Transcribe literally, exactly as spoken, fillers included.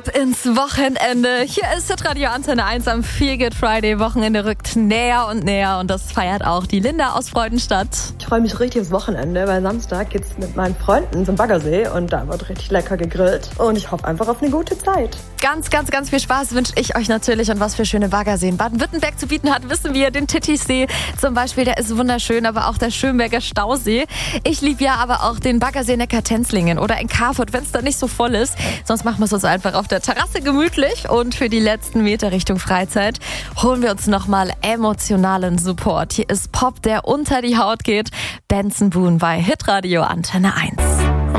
Ab ins Wochenende. Hier ist Hitradio Antenne eins am Feel Good Friday. Wochenende rückt näher und näher und das feiert auch die Linda aus Freudenstadt. Ich freue mich richtig aufs Wochenende, weil Samstag geht's mit meinen Freunden zum Baggersee und da wird richtig lecker gegrillt und ich hoffe einfach auf eine gute Zeit. Ganz, ganz, ganz viel Spaß wünsche ich euch natürlich und was für schöne Baggerseen Baden-Württemberg zu bieten hat, wissen wir. Den Titisee zum Beispiel, der ist wunderschön, aber auch der Schönberger Stausee. Ich liebe ja aber auch den Baggersee Neckar-Tenzlingen oder in Carfurt, wenn es da nicht so voll ist. Sonst machen wir es uns einfach auf der Terrasse gemütlich und für die letzten Meter Richtung Freizeit holen wir uns nochmal emotionalen Support. Hier ist Pop, der unter die Haut geht. Benson Boone bei Hitradio Antenne eins.